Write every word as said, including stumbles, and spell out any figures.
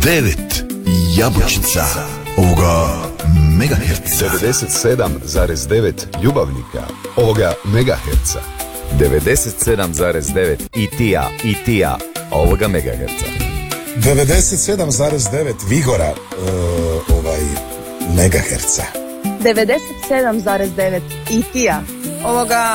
devet Jabučica ovoga megaherca. devedeset sedam zarez devet Ljubavnika ovoga megaherca. devedeset sedam zarez devet Itija, Itija ovoga megaherca. devedeset sedam zarez devet Vigora uh, ovaj megaherca. devedeset sedam zarez devet Itija ovoga